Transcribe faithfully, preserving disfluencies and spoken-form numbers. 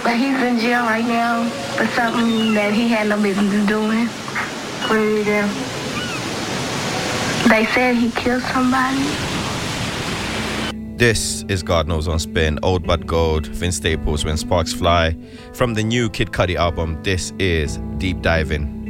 But he's in jail right now for something that he had no business doing. What did he do? They said he killed somebody. This is God Knows on Spin. Old But Gold, Vince Staples, When Sparks Fly. From the new Kid Cudi album, this is Deep Diving.